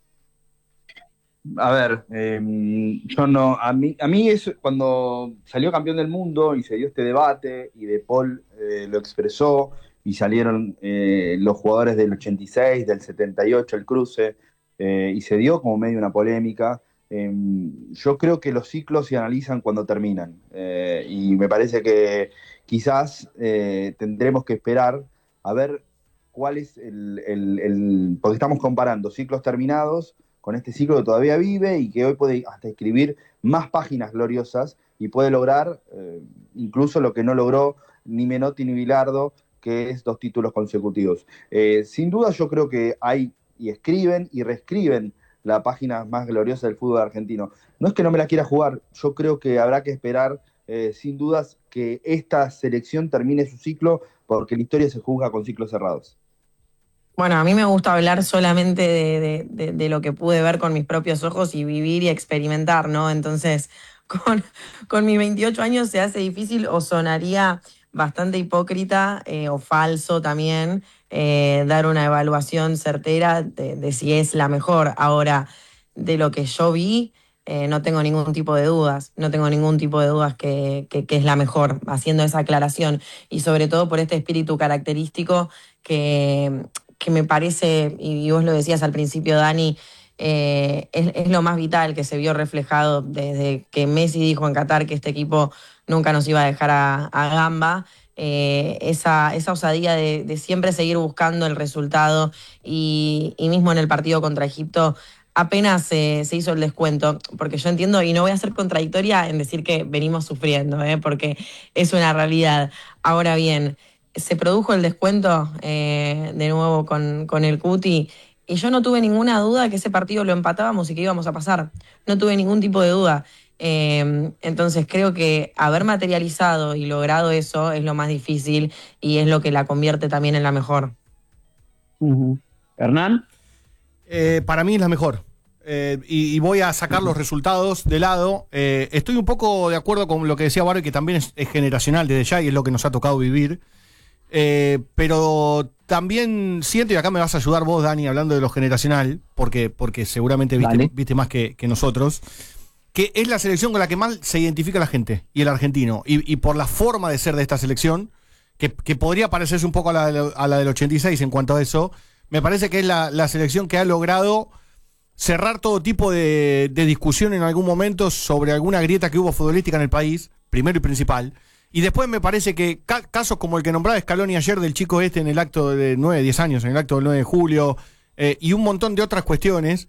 A ver, yo no, a mí es cuando salió campeón del mundo y se dio este debate y De Paul lo expresó y salieron los jugadores del 86, del 78, el cruce, y se dio como medio una polémica. Yo creo que los ciclos se analizan cuando terminan, y me parece que quizás tendremos que esperar a ver cuál es porque estamos comparando ciclos terminados con este ciclo que todavía vive y que hoy puede hasta escribir más páginas gloriosas y puede lograr incluso lo que no logró ni Menotti ni Bilardo, que es 2 títulos consecutivos. Sin duda yo creo que hay y escriben y reescriben la página más gloriosa del fútbol argentino. No es que no me la quiera jugar, yo creo que habrá que esperar sin dudas que esta selección termine su ciclo, porque la historia se juzga con ciclos cerrados. Bueno, a mí me gusta hablar solamente de lo que pude ver con mis propios ojos y vivir y experimentar, ¿no? Entonces, con mis 28 años se hace difícil o sonaría bastante hipócrita o falso también dar una evaluación certera de si es la mejor. Ahora, de lo que yo vi, no tengo ningún tipo de dudas, no tengo ningún tipo de dudas que es la mejor, haciendo esa aclaración y sobre todo por este espíritu característico que me parece, y vos lo decías al principio, Dani, es lo más vital que se vio reflejado desde que Messi dijo en Qatar que este equipo nunca nos iba a dejar a gamba. Esa osadía de siempre seguir buscando el resultado y mismo en el partido contra Egipto apenas se hizo el descuento, porque yo entiendo, y no voy a ser contradictoria en decir que venimos sufriendo, porque es una realidad. Ahora bien, se produjo el descuento de nuevo con el Cuti y yo no tuve ninguna duda que ese partido lo empatábamos y que íbamos a pasar. No tuve ningún tipo de duda. Entonces creo que haber materializado y logrado eso es lo más difícil y es lo que la convierte también en la mejor. ¿Hernán? Para mí es la mejor. Y voy a sacar los resultados de lado. Estoy un poco de acuerdo con lo que decía Barbie, que también es generacional desde ya y es lo que nos ha tocado vivir. Pero también siento, y acá me vas a ayudar vos, Dani, hablando de lo generacional, porque seguramente viste más que nosotros, que es la selección con la que más se identifica la gente y el argentino. Y por la forma de ser de esta selección, que podría parecerse un poco a la del 86 en cuanto a eso, me parece que es la selección que ha logrado cerrar todo tipo de discusión en algún momento sobre alguna grieta que hubo futbolística en el país, primero y principal. Y después me parece que casos como el que nombraba Scaloni ayer del chico en el acto de 9, 10 años, en el acto del 9 de julio, y un montón de otras cuestiones,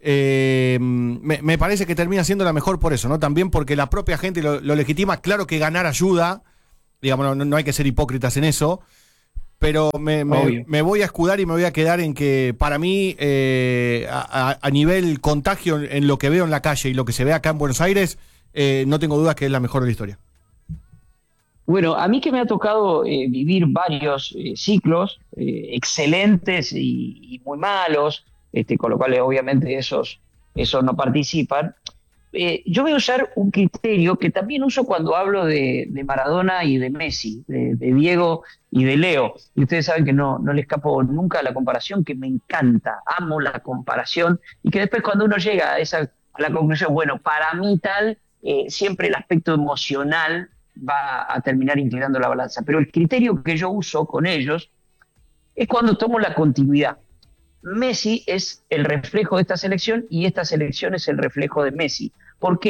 me parece que termina siendo la mejor por eso, ¿no? También porque la propia gente lo legitima. Claro que ganar ayuda, digamos, no hay que ser hipócritas en eso, pero me voy a escudar y me voy a quedar en que para mí, a nivel contagio en lo que veo en la calle y lo que se ve acá en Buenos Aires, no tengo dudas que es la mejor de la historia. Bueno, a mí que me ha tocado vivir varios ciclos excelentes y muy malos, con lo cual obviamente esos no participan, yo voy a usar un criterio que también uso cuando hablo de Maradona y de Messi, de Diego y de Leo. Y ustedes saben que no le escapo nunca a la comparación, que me encanta, amo la comparación, y que después cuando uno llega a la conclusión, bueno, para mí tal, siempre el aspecto emocional va a terminar inclinando la balanza. Pero el criterio que yo uso con ellos es cuando tomo la continuidad. Messi es el reflejo de esta selección y esta selección es el reflejo de Messi. ¿Por qué?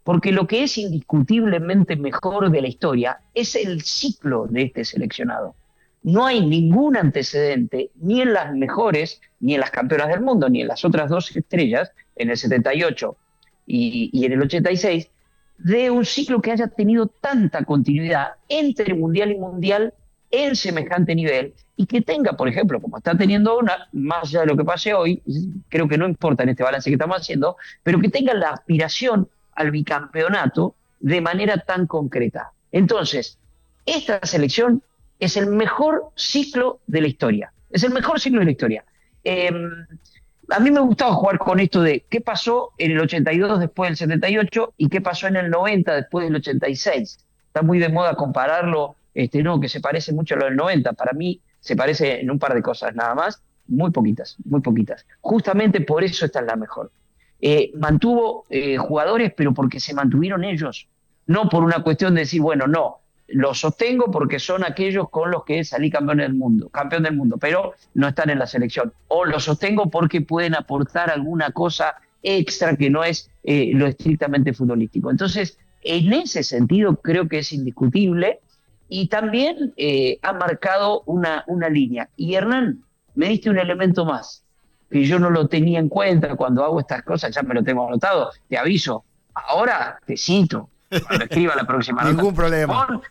porque lo que es indiscutiblemente mejor de la historia es el ciclo de este seleccionado. No hay ningún antecedente, ni en las mejores, ni en las campeonas del mundo, ni en las otras dos estrellas, en el 78 y en el 86, de un ciclo que haya tenido tanta continuidad entre mundial y mundial en semejante nivel, y que tenga, por ejemplo, como está teniendo una, más allá de lo que pase hoy, creo que no importa en este balance que estamos haciendo, pero que tenga la aspiración al bicampeonato de manera tan concreta. Entonces, esta selección es el mejor ciclo de la historia. Es el mejor ciclo de la historia. A mí me gustaba jugar con esto de qué pasó en el 82 después del 78 y qué pasó en el 90 después del 86. Está muy de moda compararlo, no, que se parece mucho a lo del 90. Para mí se parece en un par de cosas nada más, muy poquitas, muy poquitas. Justamente por eso esta es la mejor. Mantuvo jugadores, pero porque se mantuvieron ellos, no por una cuestión de decir, bueno, no, los sostengo porque son aquellos con los que salí campeón del mundo, pero no están en la selección. O los sostengo porque pueden aportar alguna cosa extra que no es lo estrictamente futbolístico. Entonces, en ese sentido creo que es indiscutible y también ha marcado una línea. Y Hernán, me diste un elemento más, que yo no lo tenía en cuenta cuando hago estas cosas, ya me lo tengo anotado, te aviso, ahora te cito. Cuando escriba la próxima nota. Ningún problema. No,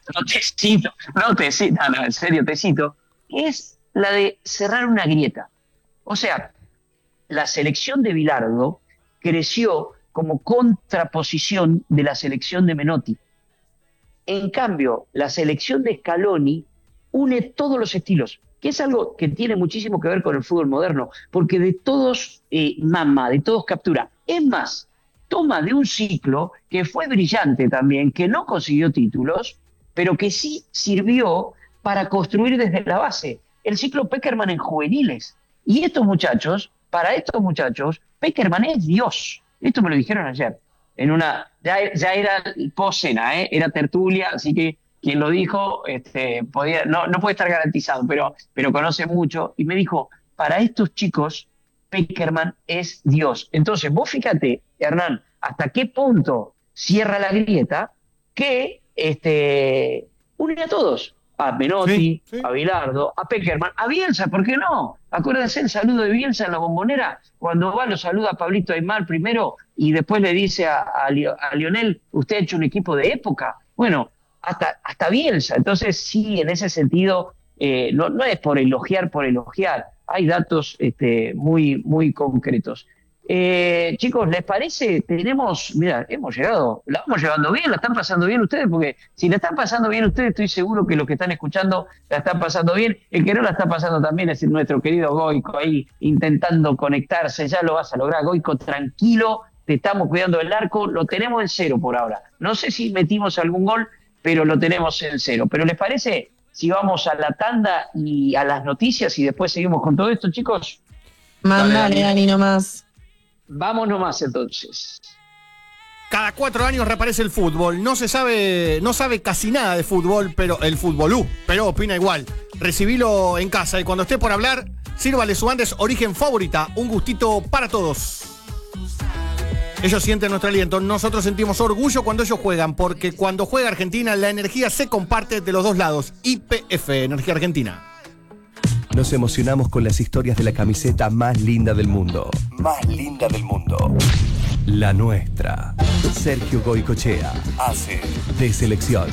en serio, te cito, que es la de cerrar una grieta. O sea, la selección de Bilardo creció como contraposición de la selección de Menotti. En cambio, la selección de Scaloni une todos los estilos, que es algo que tiene muchísimo que ver con el fútbol moderno, porque de todos mama, de todos captura. Es más, toma de un ciclo que fue brillante también, que no consiguió títulos, pero que sí sirvió para construir desde la base. El ciclo Pekerman en juveniles. Y para estos muchachos, Pekerman es Dios. Esto me lo dijeron ayer. Ya era post-cena, era tertulia, así que quien lo dijo no puede estar garantizado, pero conoce mucho. Y me dijo, para estos chicos, Pekerman es Dios. Entonces, vos fíjate, Hernán, hasta qué punto cierra la grieta que une a todos. A Menotti, sí. A Bilardo, a Pekerman, a Bielsa, ¿por qué no? Acuérdense el saludo de Bielsa en la Bombonera, cuando lo saluda a Pablito Aymar primero y después le dice a Lionel, usted ha hecho un equipo de época. Bueno, hasta Bielsa. Entonces, sí, en ese sentido, no es por elogiar, hay datos muy, muy concretos. Chicos, ¿les parece? Hemos llegado, la vamos llevando bien, la están pasando bien ustedes, porque si la están pasando bien ustedes, estoy seguro que los que están escuchando la están pasando bien. El que no la está pasando también es nuestro querido Goico, ahí intentando conectarse. Ya lo vas a lograr, Goico, tranquilo, te estamos cuidando el arco, lo tenemos en 0 por ahora. No sé si metimos algún gol, pero lo tenemos en 0. ¿Pero les parece si vamos a la tanda y a las noticias y después seguimos con todo esto, chicos? Mándale, Dani, nomás. Vamos nomás entonces. Cada 4 años reaparece el fútbol. No sabe casi nada de fútbol, pero el fútbolú, pero opina igual. Recibilo en casa y cuando esté por hablar, sírvale su Andes Origen Favorita. Un gustito para todos. Ellos sienten nuestro aliento. Nosotros sentimos orgullo cuando ellos juegan, porque cuando juega Argentina, la energía se comparte de los dos lados. YPF, Energía Argentina. Nos emocionamos con las historias de la camiseta más linda del mundo. Más linda del mundo. La nuestra. Sergio Goicoechea hace de selección.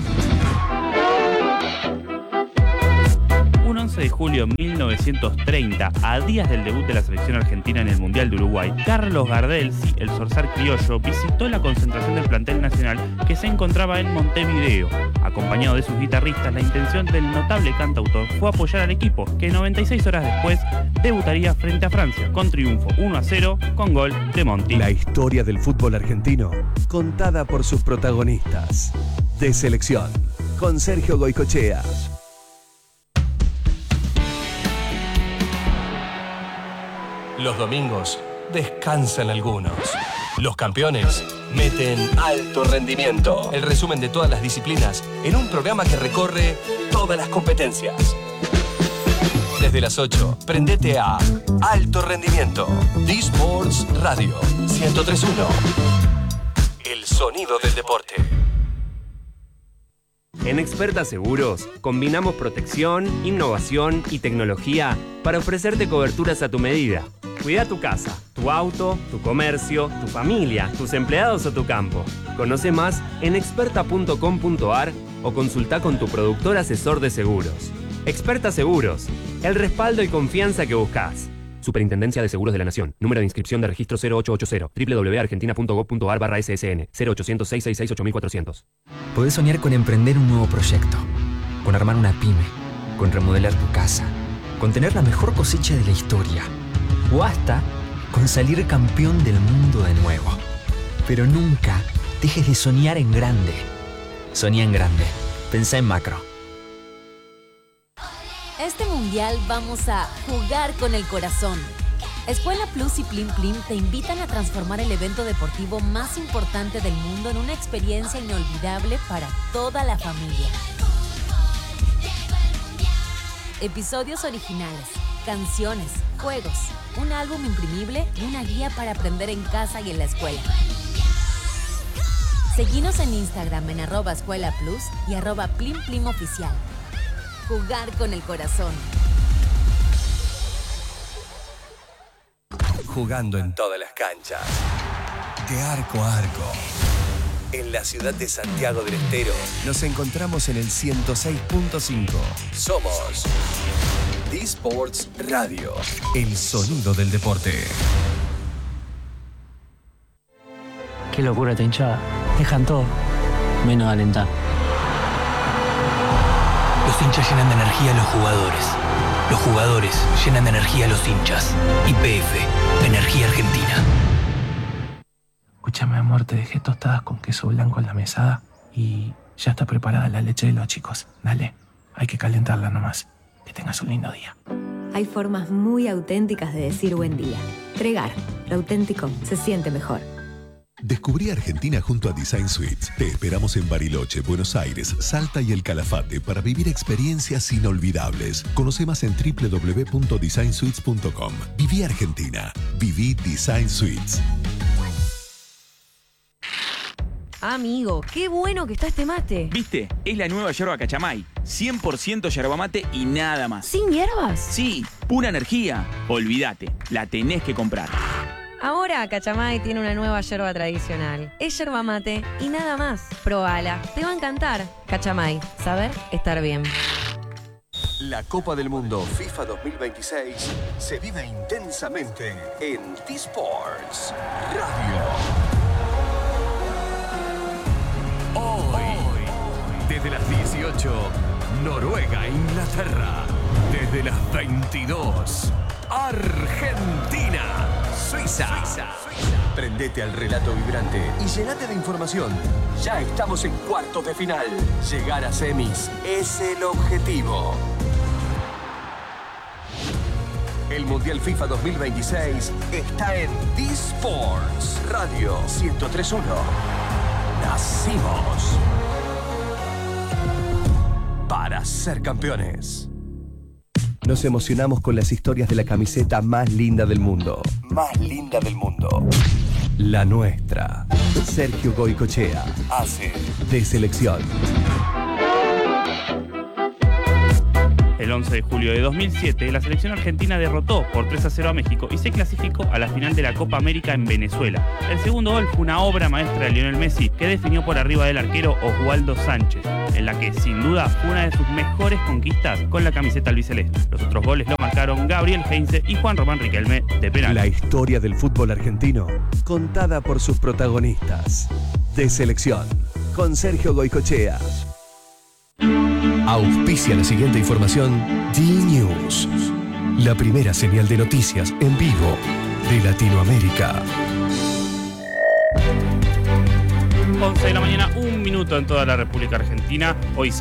Un 11 de julio de 1930, a días del debut de la selección argentina en el Mundial de Uruguay, Carlos Gardel, el zorzal criollo, visitó la concentración del plantel nacional que se encontraba en Montevideo. Acompañado de sus guitarristas, la intención del notable cantautor fue apoyar al equipo, que 96 horas después debutaría frente a Francia, con triunfo 1-0 con gol de Monti. La historia del fútbol argentino, contada por sus protagonistas. De selección, con Sergio Goicoechea. Los domingos descansan algunos. Los campeones meten alto rendimiento. El resumen de todas las disciplinas en un programa que recorre todas las competencias. Desde las 8, prendete a Alto Rendimiento. D-Sports Radio 103.1. El El sonido del deporte. En Experta Seguros, combinamos protección, innovación y tecnología para ofrecerte coberturas a tu medida. Cuida tu casa, tu auto, tu comercio, tu familia, tus empleados o tu campo. Conoce más en experta.com.ar o consulta con tu productor asesor de seguros. Experta Seguros, el respaldo y confianza que buscas. Superintendencia de Seguros de la Nación. Número de inscripción de registro 0880. www.argentina.gov.ar/ssn. 0800-666-8400. Podés soñar con emprender un nuevo proyecto, con armar una pyme, con remodelar tu casa, con tener la mejor cosecha de la historia, o hasta con salir campeón del mundo de nuevo. Pero nunca dejes de soñar en grande. Soñá en grande. Pensá en macro. Este mundial vamos a jugar con el corazón. Escuela Plus y Plim Plim te invitan a transformar el evento deportivo más importante del mundo en una experiencia inolvidable para toda la familia. Episodios originales, canciones, juegos, un álbum imprimible y una guía para aprender en casa y en la escuela. Seguinos en Instagram en @escuelaplus y @plimplimoficial. Jugar con el corazón. Jugando en todas las canchas. De arco a arco. En la ciudad de Santiago del Estero nos encontramos en el 106.5. Somos D-Sports Radio. El sonido del deporte. Qué locura esta hinchada. Dejan todo, menos alentar. Los hinchas llenan de energía a los jugadores. Los jugadores llenan de energía a los hinchas. YPF, Energía Argentina. Escúchame, amor, te dejé tostadas con queso blanco en la mesada y ya está preparada la leche de los chicos. Dale, hay que calentarla nomás. Que tengas un lindo día. Hay formas muy auténticas de decir buen día. Tregar, lo auténtico se siente mejor. Descubrí Argentina junto a Design Suites. Te esperamos en Bariloche, Buenos Aires, Salta y El Calafate para vivir experiencias inolvidables. Conoce más en www.designsuites.com. Viví Argentina. Viví Design Suites. Amigo, qué bueno que está este mate. ¿Viste? Es la nueva yerba Cachamay. 100% yerba mate y nada más. ¿Sin hierbas? Sí, pura energía. Olvídate, la tenés que comprar. Ahora Cachamay tiene una nueva yerba tradicional. Es yerba mate y nada más. Probala, te va a encantar. Cachamay, saber estar bien. La Copa del Mundo FIFA 2026 se vive intensamente en D-Sports Radio. Hoy, desde las 18, Noruega, Inglaterra. Desde las 22, Argentina, Suiza. Prendete al relato vibrante y llenate de información. Ya estamos en cuartos de final. Llegar a semis es el objetivo. El Mundial FIFA 2026 está en D-Sports Radio 103.1. Nacimos para ser campeones. Nos emocionamos con las historias de la camiseta más linda del mundo. Más linda del mundo. La nuestra. Sergio Goycochea. Hace de selección. El 11 de julio de 2007, la selección argentina derrotó por 3-0 a México y se clasificó a la final de la Copa América en Venezuela. El segundo gol fue una obra maestra de Lionel Messi, que definió por arriba del arquero Oswaldo Sánchez, en la que, sin duda, fue una de sus mejores conquistas con la camiseta albiceleste. Los otros goles lo marcaron Gabriel Heinze y Juan Román Riquelme de penal. La historia del fútbol argentino, contada por sus protagonistas. De selección, con Sergio Goycochea. Auspicia la siguiente información D-News, la primera señal de noticias en vivo de Latinoamérica. 11 de la mañana, 1 minuto en toda la República Argentina. Hoy